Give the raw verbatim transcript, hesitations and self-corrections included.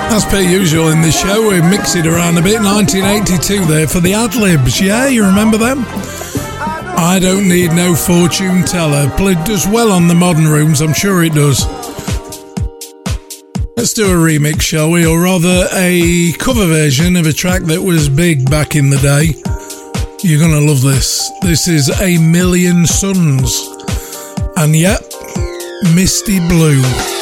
As per usual in this show, we mix it around a bit. nineteen eighty-two there for the Ad-Libs. Yeah, you remember them? I Don't Need No Fortune Teller. It does well on the modern rooms, I'm sure it does. Let's do a remix, shall we? Or rather, a cover version of a track that was big back in the day. You're going to love this. This is A Million Suns. And yep, Misty Blue.